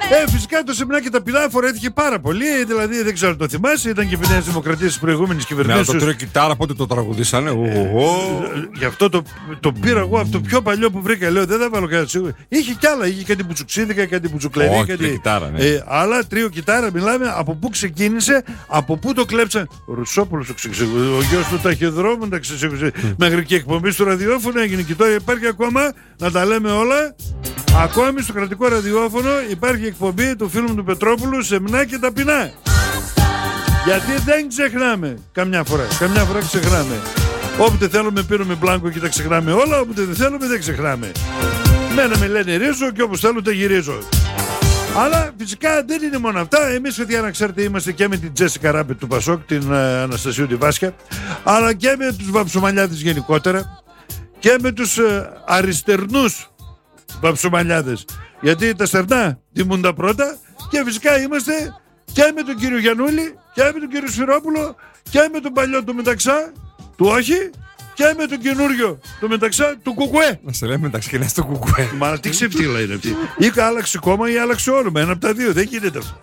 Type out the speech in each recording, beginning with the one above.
Φυσικά το Σεμινάκι τα πεινά φορέθηκε πάρα πολύ. Δηλαδή δεν ξέρω αν το θυμάσαι, ήταν και η Νέα Δημοκρατία τη προηγούμενη κυβερνήσεως. Ναι, το τρίο κιτάρα, πότε το τραγουδίσανε. Γι' αυτό το πήρα εγώ από το πιο παλιό που βρήκα. Λέω δεν θα βάλω κάτι σίγουρα. Είχε κι άλλα, είχε κάτι μπουτσουξίδικα, κάτι μπουτσουκλερί. Όχι, κάτι κιτάρα, ναι. Αλλά τρίο κιτάρα, μιλάμε από πού ξεκίνησε, από πού το κλέψαν. Ο Ρουσόπουλος το ξεξήγησε. Ο γιος του ταχυδρόμου τα ξεξήγησε. Μέχρι και εκπομπή στο ραδιόφωνο έγινε και τώρα υπάρχει ακόμα, να τα λέμε όλα. Ακόμη στο κρατικό ραδιόφωνο υπάρχει εκπομπή του φίλου μου του Πετρόπουλου, Σεμινάκι τα πεινά. Γιατί δεν ξεχνάμε. Καμιά φορά ξεχνάμε. Όποτε θέλουμε πήρουμε μπλάνκο και τα ξεχνάμε όλα. Όποτε δεν θέλουμε δεν ξεχνάμε. Μένα με λένε ρίζω και όπως θέλω τα γυρίζω. Αλλά φυσικά δεν είναι μόνο αυτά. Εμείς, παιδιά, να ξέρετε, είμαστε και με την Τζέσικα Ράμπετ του Πασόκ, την Αναστασίου τη Βάσια, αλλά και με τους βαψομαλιάδες γενικότερα και με τους αριστερνούς βαψομαλιάδες. Γιατί τα στερνά τιμούν τα πρώτα. Και φυσικά είμαστε και με τον κύριο Γιαννούλη και με τον κύριο Σφυρόπουλο και με τον παλιό του Μεταξά του όχι και με τον καινούριο του Μεταξά του Κουκουέ. Να σε λέμε Μεταξά και να στο Κουκουέ. Μα τι ξεφτύλα είναι αυτή. Ή άλλαξε κόμμα ή άλλαξε όνομα. Ένα από τα δύο. Δεν γίνεται αυτό.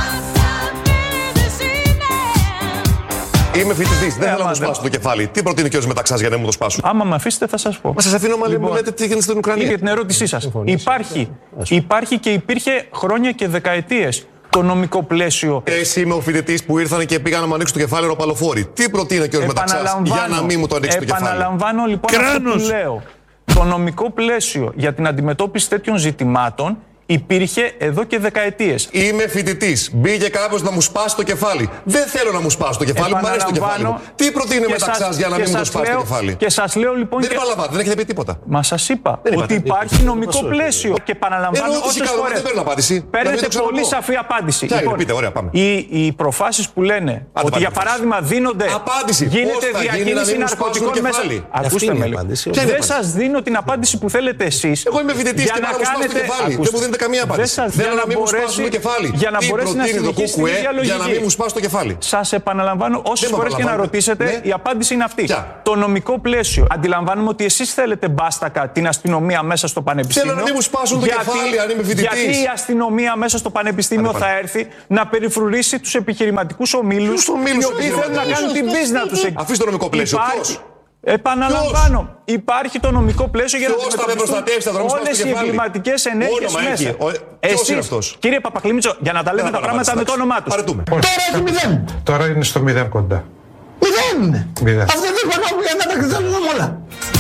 Είμαι φοιτητής, δεν θέλω να μου σπάσω το κεφάλι. Τι προτείνει ο κ. Μεταξάς για να μου το σπάσουν? Άμα με αφήσετε, θα σας πω. Μα σας αφήνω, μα μου λέτε τι γίνεται στην Ουκρανία. Για την ερώτησή σας. Υπάρχει και υπήρχε χρόνια και δεκαετίες το νομικό πλαίσιο. Εσύ είμαι ο φοιτητής που ήρθαν και πήγαν να μου ανοίξουν το κεφάλι ροπαλοφόροι. Τι προτείνει ο κ. Μεταξάς για να μην μου το ανοίξει το κεφάλι? Επαναλαμβάνω λοιπόν αυτό που λέω. Το νομικό πλαίσιο για την αντιμετώπιση τέτοιων ζητημάτων υπήρχε εδώ και δεκαετίες. Είμαι φοιτητής. Μπήκε κάποιος να μου σπάσει το κεφάλι. Δεν θέλω να μου σπάσει το κεφάλι, μου αρέσει το κεφάλι μου. Τι προτείνει ο Μεταξάς για να μην μου το σπάσει το κεφάλι? Και σας λέω λοιπόν. Δεν επαναλαμβάνω, δεν έχετε πει τίποτα. Μα σας είπα ότι υπάρχει νομικό πλαίσιο. Και επαναλαμβάνω όσες φορές. Δεν παίρνω απάντηση. Παίρνετε πολύ σαφή απάντηση. Πείτε, ωραία, πάμε. Οι προφάσεις που λένε ότι για παράδειγμα δίνονται. Γίνεται διακίνηση ναρκωτικών μέσα. Ακούστε με λίγο. Δεν σας δίνω την απάντηση που θέλετε εσείς. Εγώ είμαι φοιτητής και να κάνετε το κεφάλι. Δεν μου δίνετε καμία απάντηση. Θέλω να μην μου σπάσουν το κεφάλι. Για να μπορέσει να συνεχίσει την ίδια λογική. Για να μην μου σπάσει το κεφάλι. Σας επαναλαμβάνω όσες φορές και να ρωτήσετε, η απάντηση είναι αυτή. Το νομικό πλαίσιο. Αντιλαμβάνομαι ότι εσείς θέλετε μπάστακα την αστυνομία μέσα στο πανεπιστήμιο. Θέλω να μην μου σπάσουν το κεφάλι, αν είμαι φοιτητής. Γιατί η αστυνομία μέσα στο πανεπιστήμιο θα έρθει να περιφρουρήσει τους επιχειρηματικούς ομίλους, οι οποίοι θέλουν να κάνουν την business τους εκεί. Αφήστε το νομικό πλαίσιο. Επαναλαμβάνω, υπάρχει το νομικό πλαίσιο για να αντιμετωπιστούν όλες οι εγκληματικές ενέργειες μέσα. Εσείς, κύριε Παπακλήμητσο, για να τα λέμε τα πράγματα με το όνομά τους. Τώρα έχει 0. Τώρα είναι στο 0 κοντά. 0. Αυτό δεν έχω για να τα κρυθώνουμε όλα.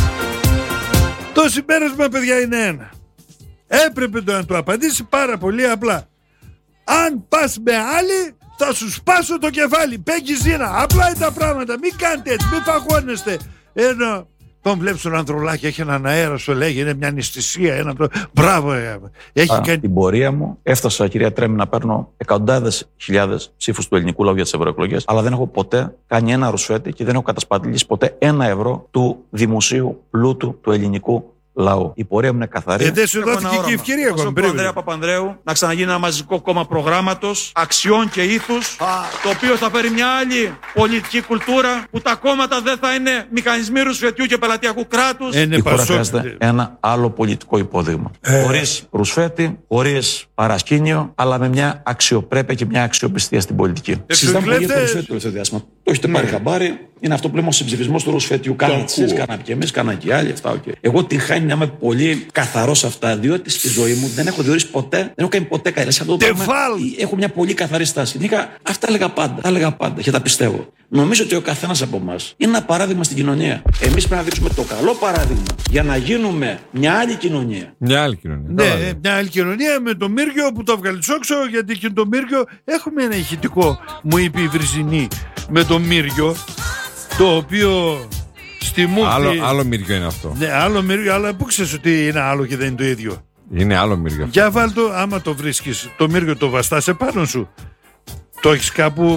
Το συμπέρασμα, παιδιά, είναι ένα. Έπρεπε να του απαντήσει πάρα πολύ απλά. Αν πας με άλλη, θα σου σπάσω το κεφάλι. Πέγγι Ζήνα. Απλά είναι τα πράγματα. Μην κάνετε έτσι, μην φαγώνεστε. Ενώ τον βλέπεις τον Ανδρουλάκη, έχει έναν αέρα, σου λέγει, είναι μια αναισθησία. Μπράβο. Την πορεία μου έφτασα, κυρία Τρέμη, να παίρνω εκατοντάδες χιλιάδες ψήφους του ελληνικού λαού για τις ευρωεκλογές, αλλά δεν έχω ποτέ κάνει ένα ρουσφέτη και δεν έχω κατασπαταλήσει ποτέ €1 του δημοσίου πλούτου του ελληνικού λαού. Η πορεία μου είναι καθαρή. Δεν σου δόθηκε και η ευκαιρία εγώ πριν. Ανδρέα Παπανδρέου να ξαναγίνει ένα μαζικό κόμμα προγράμματος, αξιών και ήθους, το οποίο θα φέρει μια άλλη πολιτική κουλτούρα, που τα κόμματα δεν θα είναι μηχανισμοί ρουσφετιού και πελατειακού κράτους. Η χώρα χρειάζεται ένα άλλο πολιτικό υπόδειγμα. Χωρίς ρουσφέτη, χωρίς παρασκήνιο, αλλά με μια αξιοπρέπεια και μια αξιοπιστία στην πολιτική. Συζητάμε πολύ για το ρουσφέτη το τελευταίο διάστημα. Το έχετε πάρει χαμπάρι. Είναι αυτό που λέμε ο συμψηφισμός του ρουσφετιού. Κάναμε και εσείς, κάναμε και εμείς, κάναμε και οι άλλοι. Αυτά, okay. Εγώ την χάνει να είμαι πολύ καθαρός σε αυτά, διότι στη ζωή μου δεν έχω διορίσει ποτέ, δεν έχω κάνει ποτέ κάτι. Αυτό το πράγμα, έχω μια πολύ καθαρή στάση. Αυτά έλεγα πάντα και τα πιστεύω. Νομίζω ότι ο καθένας από εμάς είναι ένα παράδειγμα στην κοινωνία. Εμείς πρέπει να δείξουμε το καλό παράδειγμα για να γίνουμε μια άλλη κοινωνία. Μια άλλη κοινωνία. Ναι, μια άλλη κοινωνία με το Μύργιο που το έβγαλε τσόξο, γιατί και το Μύργιο έχουμε ένα ηχητικό, μου είπε η Βρυζινή, με το Μύργιο, το οποίο στη Μούχτη... Άλλο Μύργιο είναι αυτό. Ναι, άλλο Μύργιο, αλλά πού ξέρεις ότι είναι άλλο και δεν είναι το ίδιο? Είναι άλλο Μύργιο. Για βάλ' το, άμα το βρίσκεις, το Μύργιο το βαστάς επάνω σου. Το έχεις κάπου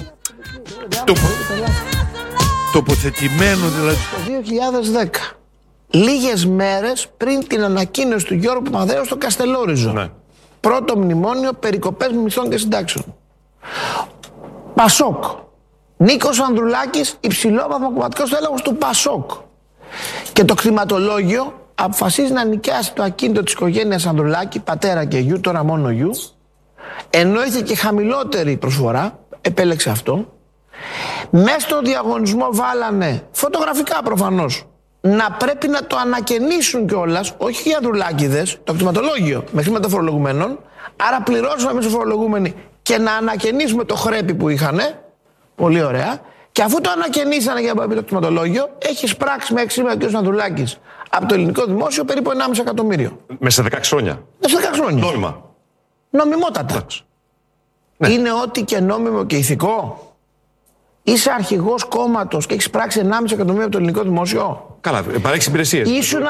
τοποθετημένο δηλαδή. Το 2010, λίγες μέρες πριν την ανακοίνωση του Γιώργου Παπανδρέου στο Καστελόριζο. Ναι. Πρώτο μνημόνιο, περικοπές μισθών και συντάξεων. Πασόκ. Νίκος Ανδρουλάκης, υψηλόβαθμο κομματικός έλεγχος του Πασόκ. Και το κτηματολόγιο αποφασίζει να νοικιάσει το ακίνητο της οικογένειας Ανδρουλάκη, πατέρα και γιου, τώρα μόνο γιου, ενώ είχε και χαμηλότερη προσφορά, επέλεξε αυτό. Μέσα στο διαγωνισμό βάλανε, φωτογραφικά προφανώς, να πρέπει να το ανακαινήσουν κιόλας, όχι οι ανδρουλάκηδες, το κτηματολόγιο με χρήματα φορολογουμένων. Άρα πληρώσαμε εμείς οι φορολογούμενοι και να ανακαινήσουμε το χρέπι που είχανε. Πολύ ωραία. Και αφού το ανακαινήσανε για το κτηματολόγιο, έχει εισπράξει μέχρι σήμερα ο κ. Ανδρουλάκης από το ελληνικό δημόσιο περίπου 1,5 εκατομμύριο. Μέσα σε 16 χρόνια. Μέσα σε 16 χρόνια. Νόμιμα. Νομιμότατα. Ναι. Είναι ό,τι και νόμιμο και ηθικό. Είσαι αρχηγός κόμματος και έχεις πράξει 1,5 εκατομμύριο από το ελληνικό δημόσιο. Καλά, παρέχεις υπηρεσίες.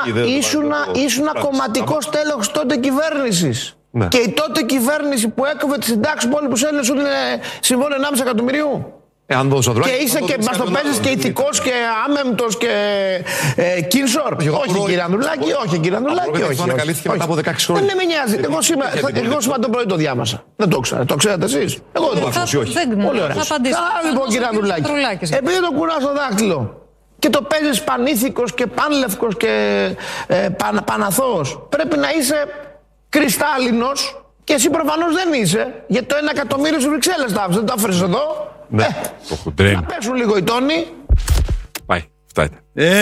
Ήσουνα κομματικός τέλεχος τότε κυβέρνησης. Ναι. Και η τότε κυβέρνηση που έκοβε τη συντάξη που όλοι τους Έλληνες σου δίνει συμβόλαιο 1,5 εκατομμυρίου. Και είσαι και μας το παίζεις και ηθικός και άμεμπτος και κίνσορ. Όχι κύριε Ανδρουλάκη, όχι κύριε Ανδρουλάκη, όχι. Ανακαλύφθηκε μετά από 16 χρόνια. Δεν με νοιάζει. Εγώ σήμερα το πρωί το διάβασα. Δεν το ξέρω. Το ξέρατε εσείς? Εγώ δεν το ξέρω. Πολύ ωραία. Καλά λοιπόν κύριε Ανδρουλάκη. Επειδή το κουράς το δάχτυλο και το παίζεις πανήθικος και πανλευκος και παναθώος, πρέπει να είσαι κρυστάλλινος και εσύ προφανώς δεν είσαι. Γιατί το 1 εκατομμύριο στις Βρυξέλλες τα άφησες, δεν το άφησες εδώ. Ναι, το χουντρέν. Να πέσουν λίγο οι τόνοι. Πάει, αυτά ήταν.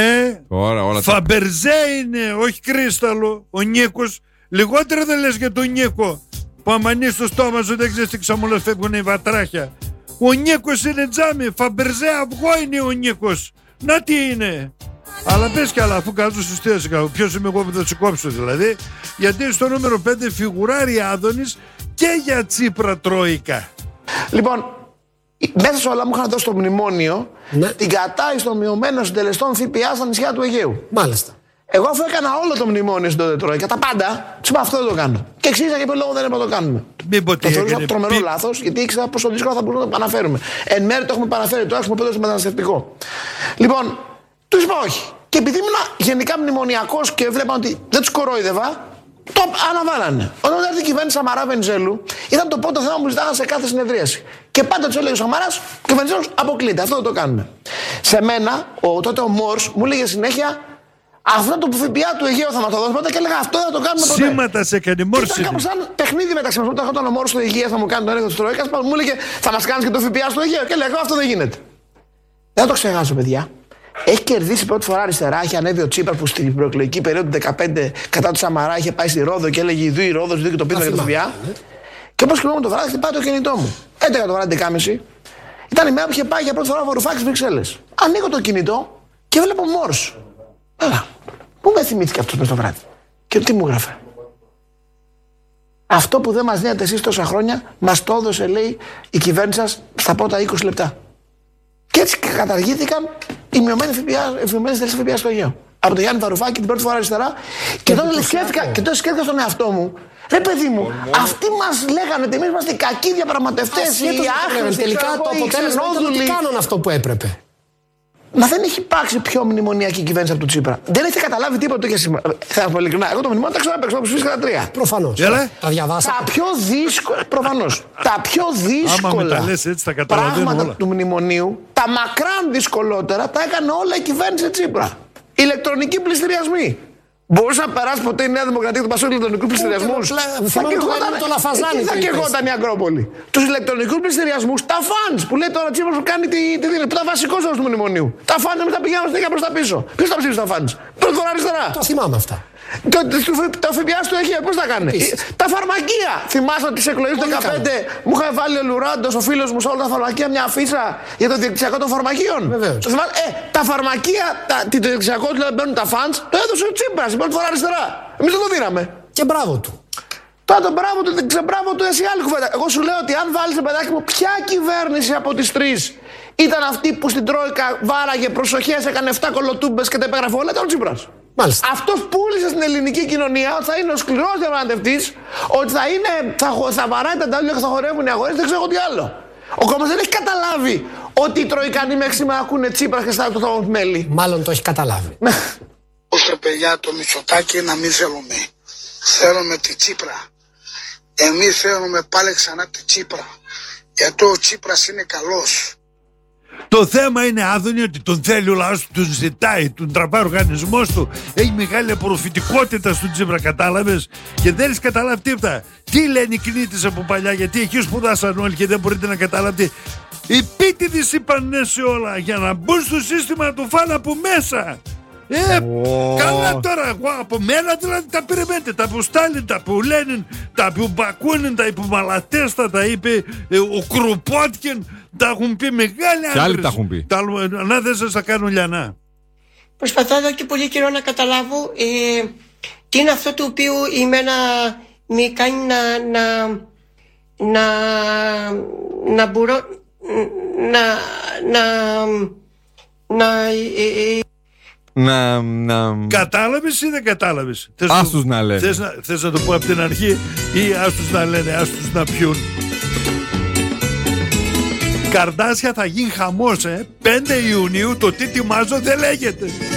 Όλα Φαμπερζέ είναι, όχι κρίσταλο. Ο Νίκος, λιγότερο δεν λες για τον Νίκο που αμανεί στο στόμα σου, δεν ξέρεις τι ξαμολές φεύγουν οι βατράχια. Ο Νίκος είναι τζάμι, Φαμπερζέ αυγό είναι ο Νίκος. Να τι είναι. Αλλά πες κι άλλα, αφού κάτω στους θέσεις, ποιος είμαι εγώ που θα σου κόψω δηλαδή. Γιατί στο νούμερο 5 φιγουράρει Άδωνης και για Τσίπρα Τρόικα. Λοιπόν, μέσα σε όλα μου είχαν δώσει το μνημόνιο, ναι, την κατάργηση των μειωμένων συντελεστών ΦΠΑ στα νησιά του Αιγαίου. Μάλιστα. Εγώ αφού έκανα όλο το μνημόνιο στην τότε Τρόικα, τα πάντα, του είπα αυτό δεν το κάνω. Και εξήγησα για ποιο λόγο δεν έπρεπε να το κάνουμε. Το θεωρούσα τρομερό λάθος, γιατί ήξερα πόσο δύσκολο θα μπορούσαμε να το επαναφέρουμε. Εν μέρει το έχουμε επαναφέρει, το έχουμε στο μεταναστευτικό. Λοιπόν, του είπα όχι. Και επειδή ήμουν γενικά μνημονιακός και βλέπαν ότι δεν του κορόιδευα, το αναβάλανε. Όταν έρθει η κυβέρνηση Σαμαρά Βενιζέλου, ήταν το πρώτο θέμα που ζητάγανε σε κάθε συνεδρίαση. Και πάντα του έλεγε ο Σαμαράς και ο Βενιζέλος αποκλείται. Αυτό δεν το κάνουμε. Σε μένα, τότε ο Μόρς μου έλεγε συνέχεια, αυτό το ΦΠΑ του Αιγαίου θα μας το δώσει πρώτα, και έλεγα αυτό δεν θα το κάνουμε ποτέ. Σήματα σε κάνει Μόρς. Ήταν κάπως σαν παιχνίδι μεταξύ μας. Όταν ο Μόρς του Αιγαίου θα μου κάνει τον έλεγχο της Τρόικας, μου έλεγε θα μας κάνεις και το ΦΠΑ στο Αιγαίο. Και λέγα αυτό δεν γίνεται. Δεν θα το ξεχάσω, παιδιά. Έχει κερδίσει πρώτη φορά αριστερά. Έχει ανέβει ο Τσίπρας που στην προεκλογική περίοδο του 2015 κατά του Σαμαρά είχε πάει στη Ρόδο και έλεγε Ιδού η Ρόδος, Ιδού και το πίσω για το ΦΠΑ. Και όπως κοιμόμουν το βράδυ, χτυπάει το κινητό μου. 11 το βράδυ, 11.30. Ήταν η μέρα που είχε πάει για πρώτη φορά ο Βαρουφάκης στις Βρυξέλλες. Ανοίγω το κινητό και βλέπω Μόρς. Πού με θυμήθηκε αυτό το βράδυ. Και τι μου γράφε. Αυτό που δεν μας δίνετε εσείς τόσα χρόνια, μας το έδωσε, λέει, η κυβέρνηση σας στα πρώτα 20 λεπτά. Και έτσι καταργήθηκαν οι μειωμένες τελεστές ΦΠΑ στο Αιγαίο. Από τον Γιάννη Βαρουφάκη την πρώτη φορά αριστερά. Και τότε σκέφτηκα στον εαυτό μου. Ρε παιδί μου, αυτοί μας λέγανε ότι εμείς είμαστε οι κακοί διαπραγματευτές, οι άχρηστοι. Τελικά το αποτέλεσμα ήταν ότι κάνουν αυτό που έπρεπε. Μα δεν έχει υπάρξει πιο μνημονιακή κυβέρνηση από τον Τσίπρα. Δεν έχετε καταλάβει τίποτα και σήμερα. Θα σα πω ειλικρινά, εγώ το μνημόνιο τα ξέρω να παίξω, όπως φύσηκα τα 3. Προφανώς. Τα διαβάσατε. Τα πιο δύσκολα. Προφανώς. Τα πιο δύσκολα πράγματα του μνημονίου, τα μακράν δυσκολότερα, τα έκανε όλα η κυβέρνηση Τσίπρα. Ηλεκτρονικοί πληστηριασμοί. Μπορούσε να περάσει ποτέ η Νέα Δημοκρατία του Πασόκ ηλεκτρονικούς πληστηριασμούς? Θα κεγόταν η Ακρόπολη. Τους ηλεκτρονικούς πληστηριασμούς, τα φαντς που λέει τώρα Τσίπρας που κάνει τη δήλωση. Που ήταν βασικός όρος του μνημονίου. Τα φαντς εμείς τα πηγαίνουμε συνέχεια προς τα πίσω. Ποιος τα ψήφισε τα φαντς? Πρώτη φορά αριστερά. Το θυμάμαι αυτά. Το ΦΠΑ στο Αιγαίο, πώς τα κάνει? Τα φαρμακεία. Θυμάσαι ότι τις εκλογές του 2015 μου είχα βάλει ο Λουράντος, ο φίλος μου, σε όλα τα φαρμακεία μια αφίσα για το διεκτυακό των φαρμακείων. Τα φαρμακεία, το διεκτυακό του μπαίνουν τα φαντς, το έδωσε ο Τσίπρας η πρώτη φορά αριστερά. Εμείς δεν το δίναμε. Και μπράβο του. Τώρα το μπράβο του, δεν ξεμπράβο του, εσύ άλλη κουβέντα. Εγώ σου λέω ότι αν βάλεις, παιδάκι μου, ποια κυβέρνηση από τις τρεις ήταν αυτή που στην Τρόικα βάραγε προσοχές, έκανε 7 κολοτούμπες και τα υπέγραφε όλα, ήταν ο Τσίπρας. Μάλιστα. Αυτός πούλησε στην ελληνική κοινωνία ότι θα είναι ο σκληρός διαπραγματευτής, ότι θα βαράει τα τάβλια και θα χορεύουν οι αγορές, δεν ξέρω τι άλλο. Ο κόμμας δεν έχει καταλάβει ότι οι Τροϊκανοί μέχρι σήμερα ακούνε Τσίπρα και στάζουν το θόβο μέλη. Μάλλον το έχει καταλάβει. Ώστε παιδιά το Μητσοτάκη να μην θέλουμε. Θέλουμε τη Τσίπρα. Εμείς θέλουμε πάλι ξανά τη Τσίπρα. Γιατί ο Τσίπρας είναι καλός. Το θέμα είναι, Άδωνη, ότι τον θέλει ο λαός, τον ζητάει, τον τραβάει ο οργανισμός του. Έχει μεγάλη απορροφητικότητα στον Τσίπρα, κατάλαβες. Και δεν έχεις καταλάβει τίποτα. Τι λένε οι κνήτες από παλιά, γιατί εκεί σπουδάσαν όλοι και δεν μπορείτε να καταλάβετε. Οι πίτιδες είπαν ναι σε όλα για να μπουν στο σύστημα να το φάνε από μέσα. Καλά τώρα, εγώ από μένα δηλαδή τα περιμένετε. Τα που Στάλιν, τα που Λένιν, τα που Μπακούνιν, τα που Μαλατέστα, τα είπε ο Κρουπότκιν. Τα έχουν πει μεγάλοι άντρες. Και άλλοι τα έχουν πει. Να δεν σας τα κάνω λιανά. Προσπαθώ εδώ και πολύ καιρό να καταλάβω τι είναι αυτό το οποίο εμένα με κάνει να μπορώ Κατάλαβες ή δεν κατάλαβες? Ας τους να λένε. Θες να το πω από την αρχή ή ας τους να λένε, ας τους να πιούν? Καρδάσια, θα γίνει χαμός, 5 Ιουνίου, το τι ετοιμάζω δεν λέγεται.